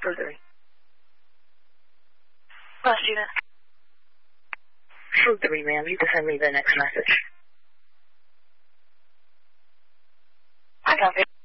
Slytherin. Hello, student. Slytherin, ma'am. You can send me the next message. I copy.